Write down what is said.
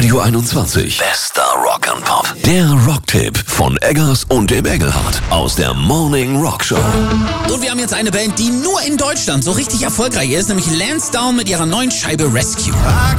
Radio 21. Bester Rock'n'Pop. Der Rocktipp von Eggers und dem Engelhardt aus der Morning Rock Show. Und wir haben jetzt eine Band, die nur in Deutschland so richtig erfolgreich ist, nämlich Lansdowne mit ihrer neuen Scheibe Rescue. I